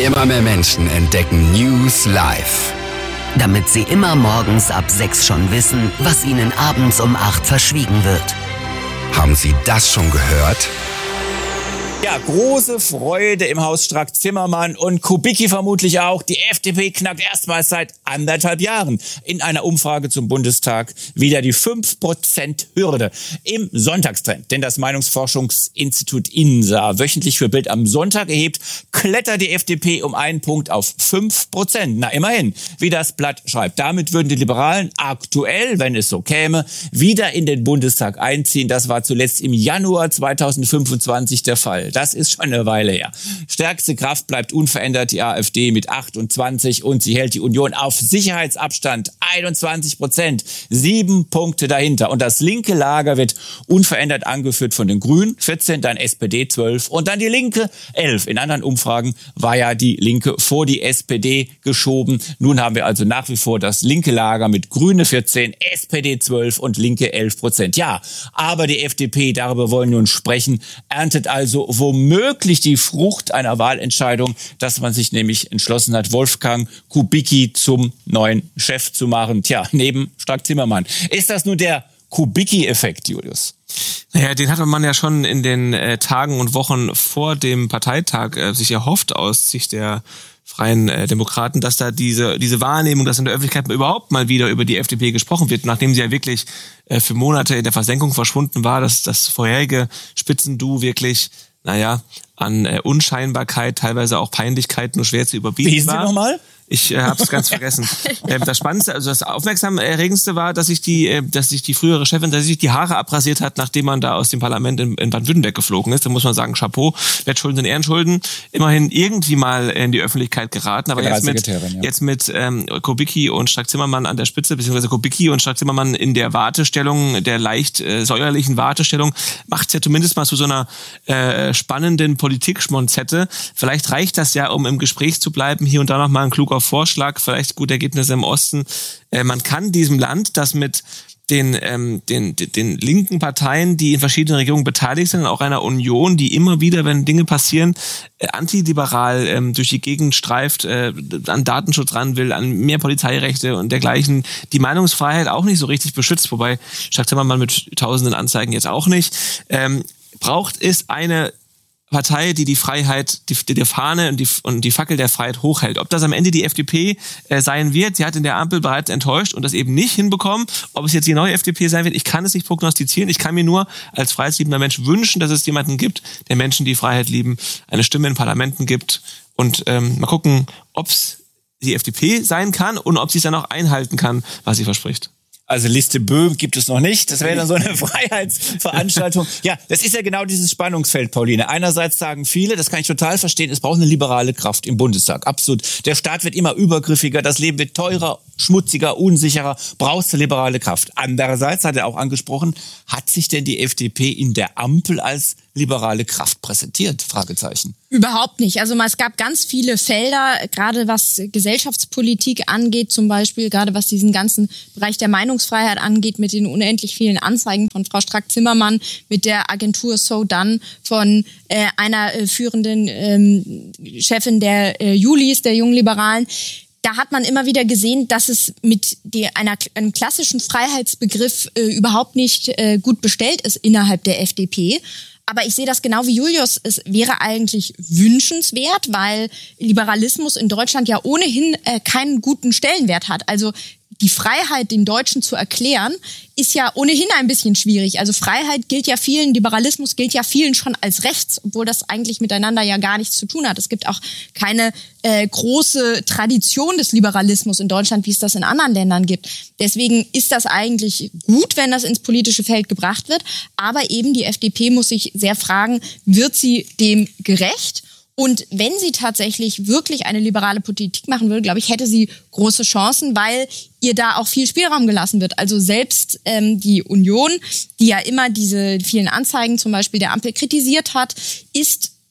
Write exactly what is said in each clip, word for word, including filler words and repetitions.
Immer mehr Menschen entdecken News live. Damit sie immer morgens ab sechs schon wissen, was ihnen abends um acht verschwiegen wird. Haben Sie das schon gehört? Ja, große Freude im Haus Strack-Zimmermann und Kubicki vermutlich auch. Die F D P knackt erstmals seit anderthalb Jahren in einer Umfrage zum Bundestag wieder die fünf Prozent Hürde im Sonntagstrend. Denn das Meinungsforschungsinstitut INSA wöchentlich für Bild am Sonntag erhebt, klettert die F D P um einen Punkt auf fünf Prozent. Na, immerhin, wie das Blatt schreibt. Damit würden die Liberalen aktuell, wenn es so käme, wieder in den Bundestag einziehen. Das war zuletzt im Januar zweitausendfünfundzwanzig der Fall. Das ist schon eine Weile her. Stärkste Kraft bleibt unverändert die AfD mit achtundzwanzig und sie hält die Union auf Sicherheitsabstand einundzwanzig Prozent. Sieben Punkte dahinter. Und das linke Lager wird unverändert angeführt von den Grünen, vierzehn, dann S P D zwölf und dann die Linke elf. In anderen Umfragen war ja die Linke vor die S P D geschoben. Nun haben wir also nach wie vor das linke Lager mit Grüne vierzehn, S P D zwölf und Linke elf Prozent. Ja, aber die F D P, darüber wollen wir nun sprechen, erntet also womöglich die Frucht einer Wahlentscheidung, dass man sich nämlich entschlossen hat, Wolfgang Kubicki zum neuen Chef zu machen. Tja, neben Strack-Zimmermann. Ist das nun der Kubicki-Effekt, Julius? Naja, den hatte man ja schon in den äh, Tagen und Wochen vor dem Parteitag äh, sich erhofft aus Sicht der Freien äh, Demokraten, dass da diese diese Wahrnehmung, dass in der Öffentlichkeit überhaupt mal wieder über die F D P gesprochen wird, nachdem sie ja wirklich äh, für Monate in der Versenkung verschwunden war, dass das vorherige Spitzenduo wirklich, naja, an äh, Unscheinbarkeit, teilweise auch Peinlichkeit nur schwer zu überbieten Wie hieß war. Sie nochmal? Ich äh, habe es ganz vergessen. Ähm, das Spannendste, also das Aufmerksamerregendste war, dass sich die, äh, dass sich die frühere Chefin, dass sie sich die Haare abrasiert hat, nachdem man da aus dem Parlament in, in Baden-Württemberg geflogen ist. Da muss man sagen, Chapeau, Wettschulden sind Ehrenschulden. Immerhin irgendwie mal in die Öffentlichkeit geraten, aber jetzt mit, ja. jetzt mit ähm, Kubicki und Strack-Zimmermann an der Spitze, beziehungsweise Kubicki und Strack-Zimmermann in der Wartestellung, der leicht äh, säuerlichen Wartestellung, macht's ja zumindest mal zu so einer äh, spannenden Politik-Schmonzette. Vielleicht reicht das ja, um im Gespräch zu bleiben, hier und da noch mal ein kluger Vorschlag, vielleicht gute Ergebnisse im Osten. Äh, man kann diesem Land, das mit den, ähm, den, den, den linken Parteien, die in verschiedenen Regierungen beteiligt sind, und auch einer Union, die immer wieder, wenn Dinge passieren, äh, antiliberal ähm, durch die Gegend streift, äh, an Datenschutz ran will, an mehr Polizeirechte und dergleichen, die Meinungsfreiheit auch nicht so richtig beschützt, wobei Strack-Zimmermann mit tausenden Anzeigen jetzt auch nicht, ähm, braucht es eine Partei, die die Freiheit, die, die Fahne und die, und die Fackel der Freiheit hochhält. Ob das am Ende die F D P äh, sein wird, sie hat in der Ampel bereits enttäuscht und das eben nicht hinbekommen. Ob es jetzt die neue F D P sein wird, ich kann es nicht prognostizieren. Ich kann mir nur als freiheitsliebender Mensch wünschen, dass es jemanden gibt, der Menschen, die Freiheit lieben, eine Stimme in Parlamenten gibt. Und ähm, mal gucken, ob es die F D P sein kann und ob sie es dann auch einhalten kann, was sie verspricht. Also Liste Böhm gibt es noch nicht. Das wäre dann so eine Freiheitsveranstaltung. Ja, das ist ja genau dieses Spannungsfeld, Pauline. Einerseits sagen viele, das kann ich total verstehen, es braucht eine liberale Kraft im Bundestag. Absolut. Der Staat wird immer übergriffiger, das Leben wird teurer, schmutziger, unsicherer. Brauchst du liberale Kraft. Andererseits, hat er auch angesprochen, hat sich denn die F D P in der Ampel als liberale Kraft präsentiert? Fragezeichen. Überhaupt nicht. Also es gab ganz viele Felder, gerade was Gesellschaftspolitik angeht, zum Beispiel, gerade was diesen ganzen Bereich der Meinungsfreiheit angeht, mit den unendlich vielen Anzeigen von Frau Strack-Zimmermann, mit der Agentur So Done, von äh, einer äh, führenden ähm, Chefin der äh, Julis, der jungen Liberalen. Da hat man immer wieder gesehen, dass es mit die, einer, einem klassischen Freiheitsbegriff äh, überhaupt nicht äh, gut bestellt ist innerhalb der F D P. Aber ich sehe das genau wie Julius. Es wäre eigentlich wünschenswert, weil Liberalismus in Deutschland ja ohnehin äh, keinen guten Stellenwert hat. Also die Freiheit den Deutschen zu erklären, ist ja ohnehin ein bisschen schwierig. Also Freiheit gilt ja vielen, Liberalismus gilt ja vielen schon als rechts, obwohl das eigentlich miteinander ja gar nichts zu tun hat. Es gibt auch keine äh, große Tradition des Liberalismus in Deutschland, wie es das in anderen Ländern gibt. Deswegen ist das eigentlich gut, wenn das ins politische Feld gebracht wird. Aber eben die F D P muss sich sehr fragen, wird sie dem gerecht? Und wenn sie tatsächlich wirklich eine liberale Politik machen würde, glaube ich, hätte sie große Chancen, weil ihr da auch viel Spielraum gelassen wird. Also selbst ähm, die Union, die ja immer diese vielen Anzeigen zum Beispiel der Ampel kritisiert hat, ist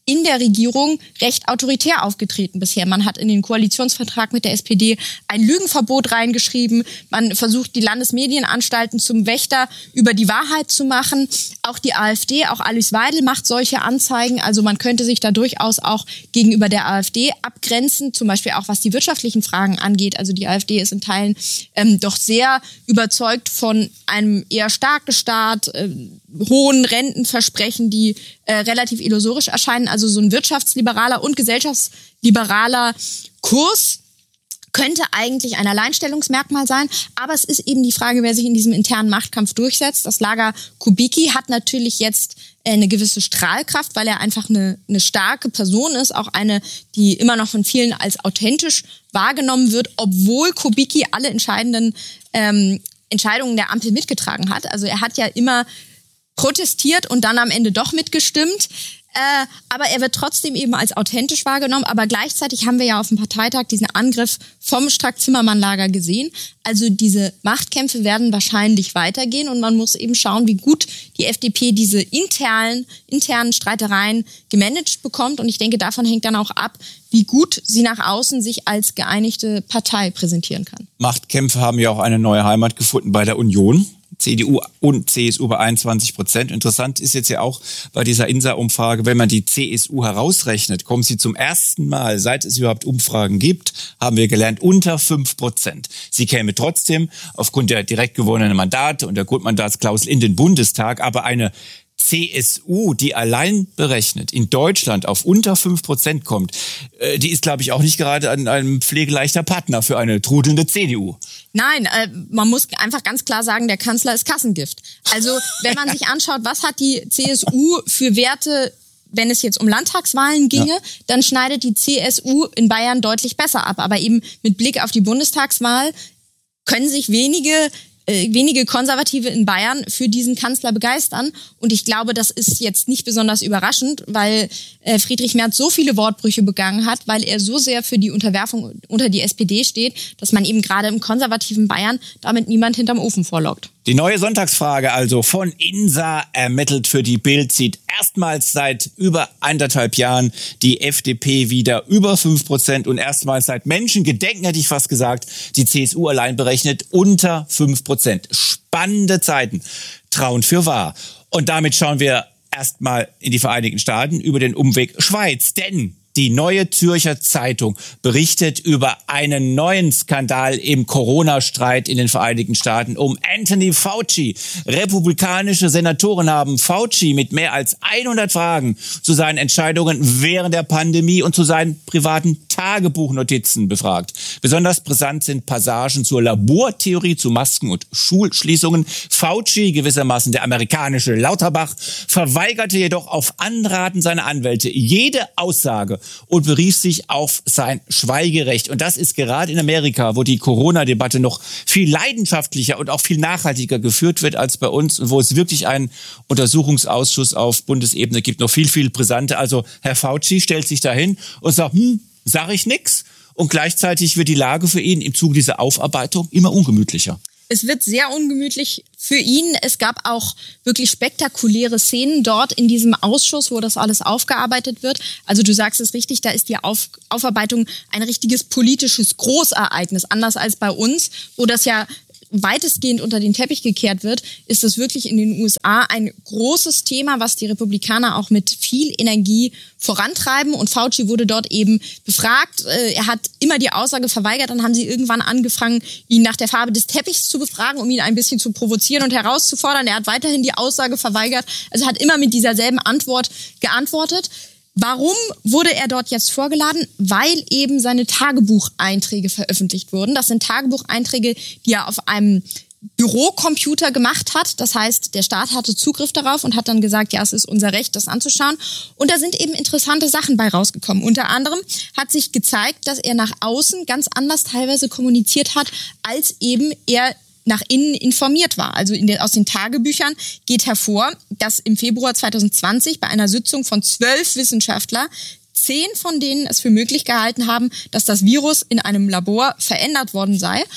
in der Regierung recht autoritär aufgetreten bisher. Man hat in den Koalitionsvertrag mit der S P D ein Lügenverbot reingeschrieben. Man versucht, die Landesmedienanstalten zum Wächter über die Wahrheit zu machen. Auch die AfD, auch Alice Weidel macht solche Anzeigen. Also man könnte sich da durchaus auch gegenüber der AfD abgrenzen, zum Beispiel auch was die wirtschaftlichen Fragen angeht. Also die AfD ist in Teilen ähm, doch sehr überzeugt von einem eher starken Staat, äh, hohen Rentenversprechen, die äh, relativ illusorisch erscheinen. Also so ein wirtschaftsliberaler und gesellschaftsliberaler Kurs könnte eigentlich ein Alleinstellungsmerkmal sein. Aber es ist eben die Frage, wer sich in diesem internen Machtkampf durchsetzt. Das Lager Kubicki hat natürlich jetzt äh, eine gewisse Strahlkraft, weil er einfach eine, eine starke Person ist. Auch eine, die immer noch von vielen als authentisch wahrgenommen wird, obwohl Kubicki alle entscheidenden ähm, Entscheidungen der Ampel mitgetragen hat. Also er hat ja immer protestiert und dann am Ende doch mitgestimmt. Äh, aber er wird trotzdem eben als authentisch wahrgenommen. Aber gleichzeitig haben wir ja auf dem Parteitag diesen Angriff vom Strack-Zimmermann-Lager gesehen. Also diese Machtkämpfe werden wahrscheinlich weitergehen und man muss eben schauen, wie gut die F D P diese internen, internen Streitereien gemanagt bekommt. Und ich denke, davon hängt dann auch ab, wie gut sie nach außen sich als geeinigte Partei präsentieren kann. Machtkämpfe haben ja auch eine neue Heimat gefunden bei der Union. C D U und C S U bei einundzwanzig Prozent. Interessant ist jetzt ja auch bei dieser INSA-Umfrage, wenn man die C S U herausrechnet, kommen sie zum ersten Mal, seit es überhaupt Umfragen gibt, haben wir gelernt, unter fünf Prozent. Sie käme trotzdem aufgrund der direkt gewonnenen Mandate und der Grundmandatsklausel in den Bundestag, aber eine C S U, die allein berechnet in Deutschland auf unter fünf Prozent kommt, äh, die ist, glaube ich, auch nicht gerade ein, ein pflegeleichter Partner für eine trudelnde C D U. Nein, äh, man muss einfach ganz klar sagen, der Kanzler ist Kassengift. Also wenn man sich anschaut, was hat die C S U für Werte, wenn es jetzt um Landtagswahlen ginge, ja, dann schneidet die C S U in Bayern deutlich besser ab. Aber eben mit Blick auf die Bundestagswahl können sich wenige Äh, wenige Konservative in Bayern für diesen Kanzler begeistern. Und ich glaube, das ist jetzt nicht besonders überraschend, weil äh, Friedrich Merz so viele Wortbrüche begangen hat, weil er so sehr für die Unterwerfung unter die S P D steht, dass man eben gerade im konservativen Bayern damit niemand hinterm Ofen vorlockt. Die neue Sonntagsfrage also von INSA ermittelt für die Bild zieht erstmals seit über anderthalb Jahren die F D P wieder über fünf Prozent und erstmals seit Menschengedenken, hätte ich fast gesagt, die C S U allein berechnet unter fünf Prozent. Spannende Zeiten. Trauen für wahr. Und damit schauen wir erstmal in die Vereinigten Staaten über den Umweg Schweiz, denn die Neue Zürcher Zeitung berichtet über einen neuen Skandal im Corona-Streit in den Vereinigten Staaten um Anthony Fauci. Republikanische Senatoren haben Fauci mit mehr als hundert Fragen zu seinen Entscheidungen während der Pandemie und zu seinen privaten Tagebuchnotizen befragt. Besonders brisant sind Passagen zur Labortheorie zu Masken und Schulschließungen. Fauci, gewissermaßen der amerikanische Lauterbach, verweigerte jedoch auf Anraten seiner Anwälte jede Aussage und berief sich auf sein Schweigerecht. Und das ist gerade in Amerika, wo die Corona-Debatte noch viel leidenschaftlicher und auch viel nachhaltiger geführt wird als bei uns und wo es wirklich einen Untersuchungsausschuss auf Bundesebene gibt, noch viel, viel brisanter. Also Herr Fauci stellt sich dahin und sagt, hm, sag ich nix. Und gleichzeitig wird die Lage für ihn im Zuge dieser Aufarbeitung immer ungemütlicher. Es wird sehr ungemütlich für ihn. Es gab auch wirklich spektakuläre Szenen dort in diesem Ausschuss, wo das alles aufgearbeitet wird. Also du sagst es richtig, da ist die Auf- Aufarbeitung ein richtiges politisches Großereignis. Anders als bei uns, wo das ja weitestgehend unter den Teppich gekehrt wird, ist es wirklich in den U S A ein großes Thema, was die Republikaner auch mit viel Energie vorantreiben. Und Fauci wurde dort eben befragt. Er hat immer die Aussage verweigert. Dann haben sie irgendwann angefangen, ihn nach der Farbe des Teppichs zu befragen, um ihn ein bisschen zu provozieren und herauszufordern. Er hat weiterhin die Aussage verweigert. Also hat immer mit dieser selben Antwort geantwortet. Warum wurde er dort jetzt vorgeladen? Weil eben seine Tagebucheinträge veröffentlicht wurden. Das sind Tagebucheinträge, die er auf einem Bürocomputer gemacht hat. Das heißt, der Staat hatte Zugriff darauf und hat dann gesagt, ja, es ist unser Recht, das anzuschauen. Und da sind eben interessante Sachen bei rausgekommen. Unter anderem hat sich gezeigt, dass er nach außen ganz anders teilweise kommuniziert hat, als eben er nach innen informiert war. Also in der, aus den Tagebüchern geht hervor, dass im Februar zwanzig zwanzig bei einer Sitzung von zwölf Wissenschaftlern zehn von denen es für möglich gehalten haben, dass das Virus in einem Labor verändert worden sei.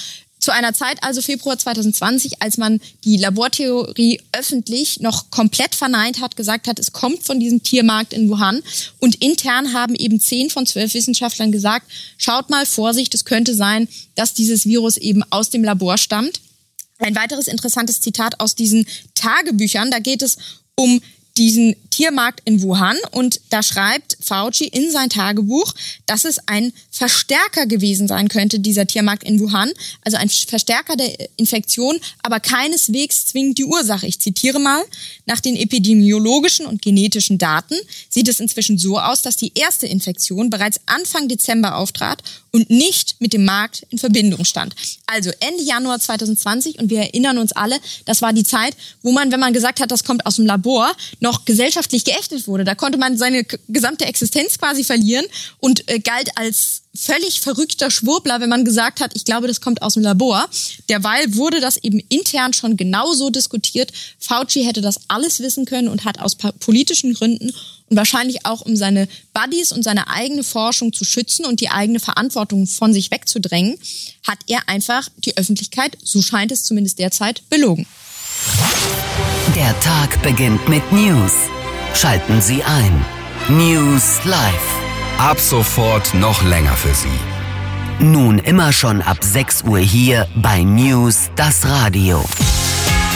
Zu einer Zeit, also Februar zwanzig zwanzig, als man die Labortheorie öffentlich noch komplett verneint hat, gesagt hat, es kommt von diesem Tiermarkt in Wuhan. Und intern haben eben zehn von zwölf Wissenschaftlern gesagt, schaut mal, Vorsicht, es könnte sein, dass dieses Virus eben aus dem Labor stammt. Ein weiteres interessantes Zitat aus diesen Tagebüchern, da geht es um diesen Tiermarkt in Wuhan und da schreibt Fauci in sein Tagebuch, dass es ein Verstärker gewesen sein könnte, dieser Tiermarkt in Wuhan, also ein Verstärker der Infektion, aber keineswegs zwingend die Ursache. Ich zitiere mal, nach den epidemiologischen und genetischen Daten sieht es inzwischen so aus, dass die erste Infektion bereits Anfang Dezember auftrat und nicht mit dem Markt in Verbindung stand. Also Ende Januar zwanzig zwanzig und wir erinnern uns alle, das war die Zeit, wo man, wenn man gesagt hat, das kommt aus dem Labor, noch gesellschaftlich geächtet wurde. Da konnte man seine k- gesamte Existenz quasi verlieren und äh, galt als völlig verrückter Schwurbler, wenn man gesagt hat, ich glaube, das kommt aus dem Labor. Derweil wurde das eben intern schon genauso diskutiert. Fauci hätte das alles wissen können und hat aus pa- politischen Gründen und wahrscheinlich auch, um seine Buddies und seine eigene Forschung zu schützen und die eigene Verantwortung von sich wegzudrängen, hat er einfach die Öffentlichkeit, so scheint es zumindest derzeit, belogen. Der Tag beginnt mit News. Schalten Sie ein. News Live. Ab sofort noch länger für Sie. Nun immer schon ab sechs Uhr hier bei News das Radio.